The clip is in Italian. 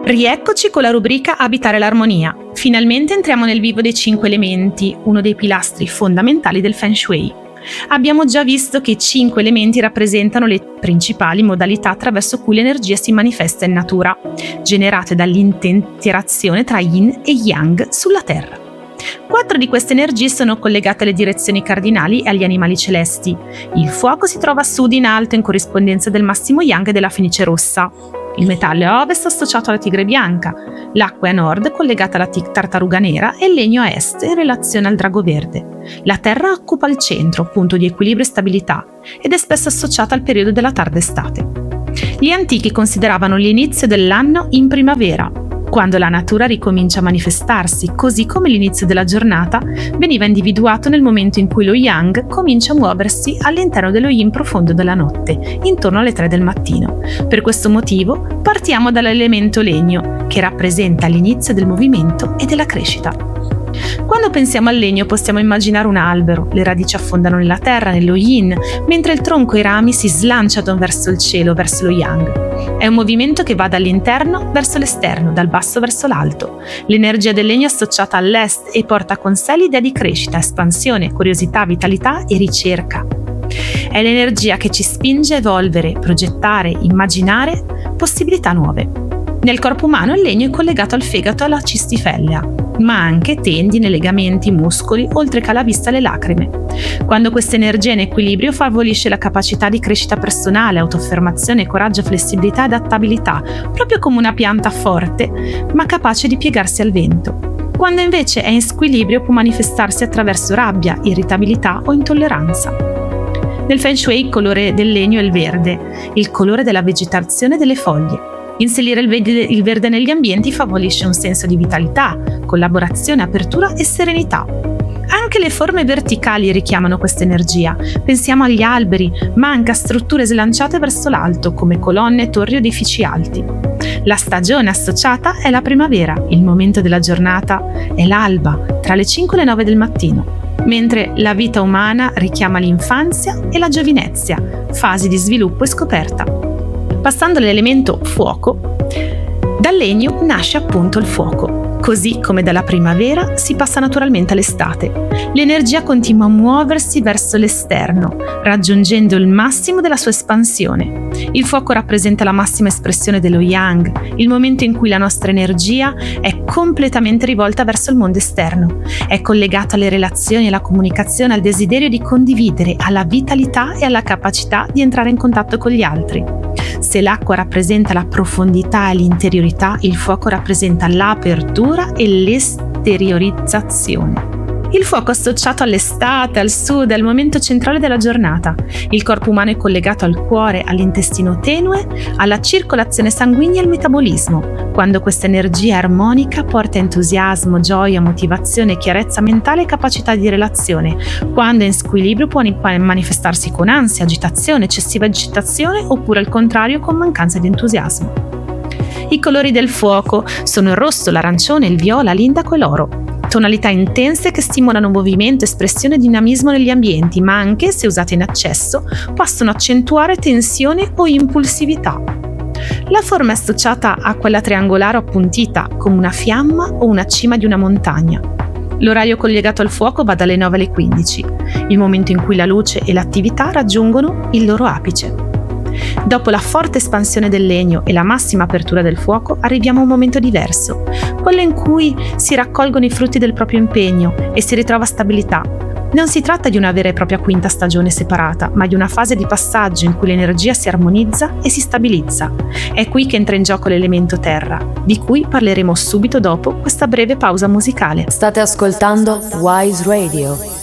Rieccoci con la rubrica Abitare l'armonia. Finalmente entriamo nel vivo dei 5 elementi, uno dei pilastri fondamentali del Feng Shui. Abbiamo già visto che i 5 elementi rappresentano le principali modalità attraverso cui l'energia si manifesta in natura, generate dall'interazione tra Yin e Yang sulla Terra. 4 di queste energie sono collegate alle direzioni cardinali e agli animali celesti. Il fuoco si trova a sud in alto in corrispondenza del massimo Yang e della Fenice rossa. Il metallo a ovest associato alla tigre bianca, l'acqua è a nord collegata alla tartaruga nera e il legno a est in relazione al drago verde. La terra occupa il centro, punto di equilibrio e stabilità, ed è spesso associata al periodo della tarda estate. Gli antichi consideravano l'inizio dell'anno in primavera, quando la natura ricomincia a manifestarsi, così come l'inizio della giornata veniva individuato nel momento in cui lo Yang comincia a muoversi all'interno dello Yin profondo della notte, intorno alle 3 del mattino. Per questo motivo partiamo dall'elemento legno, che rappresenta l'inizio del movimento e della crescita. Quando pensiamo al legno possiamo immaginare un albero, le radici affondano nella terra, nello Yin, mentre il tronco e i rami si slanciano verso il cielo, verso lo Yang. È un movimento che va dall'interno verso l'esterno, dal basso verso l'alto. L'energia del legno è associata all'est e porta con sé l'idea di crescita, espansione, curiosità, vitalità e ricerca. È l'energia che ci spinge a evolvere, progettare, immaginare possibilità nuove. Nel corpo umano il legno è collegato al fegato e alla cistifellea, ma anche tendine, legamenti, muscoli, oltre che alla vista e alle lacrime. Quando questa energia è in equilibrio favorisce la capacità di crescita personale, autoaffermazione, coraggio, flessibilità e adattabilità, proprio come una pianta forte, ma capace di piegarsi al vento. Quando invece è in squilibrio può manifestarsi attraverso rabbia, irritabilità o intolleranza. Nel Feng Shui il colore del legno è il verde, il colore della vegetazione e delle foglie. Inserire il verde negli ambienti favorisce un senso di vitalità, collaborazione, apertura e serenità. Anche le forme verticali richiamano questa energia. Pensiamo agli alberi, ma anche a strutture slanciate verso l'alto, come colonne, torri o edifici alti. La stagione associata è la primavera, il momento della giornata è l'alba, tra le 5 e le 9 del mattino, mentre la vita umana richiama l'infanzia e la giovinezza, fasi di sviluppo e scoperta. Passando all'elemento fuoco, dal legno nasce appunto il fuoco. Così come dalla primavera si passa naturalmente all'estate. L'energia continua a muoversi verso l'esterno, raggiungendo il massimo della sua espansione. Il fuoco rappresenta la massima espressione dello Yang, il momento in cui la nostra energia è completamente rivolta verso il mondo esterno. È collegata alle relazioni, alla comunicazione, al desiderio di condividere, alla vitalità e alla capacità di entrare in contatto con gli altri. Se l'acqua rappresenta la profondità e l'interiorità, il fuoco rappresenta l'apertura e l'esteriorizzazione. Il fuoco è associato all'estate, al sud, al momento centrale della giornata. Il corpo umano è collegato al cuore, all'intestino tenue, alla circolazione sanguigna e al metabolismo. Quando questa energia è armonica porta entusiasmo, gioia, motivazione, chiarezza mentale e capacità di relazione. Quando è in squilibrio può manifestarsi con ansia, agitazione, eccessiva agitazione oppure al contrario con mancanza di entusiasmo. I colori del fuoco sono il rosso, l'arancione, il viola, l'indaco e l'oro. Tonalità intense che stimolano movimento, espressione e dinamismo negli ambienti, ma anche, se usate in eccesso, possono accentuare tensione o impulsività. La forma è associata a quella triangolare o appuntita, come una fiamma o una cima di una montagna. L'orario collegato al fuoco va dalle 9 alle 15, il momento in cui la luce e l'attività raggiungono il loro apice. Dopo la forte espansione del legno e la massima apertura del fuoco, arriviamo a un momento diverso, quello in cui si raccolgono i frutti del proprio impegno e si ritrova stabilità. Non si tratta di una vera e propria quinta stagione separata, ma di una fase di passaggio in cui l'energia si armonizza e si stabilizza. È qui che entra in gioco l'elemento terra, di cui parleremo subito dopo questa breve pausa musicale. State ascoltando Wise Radio.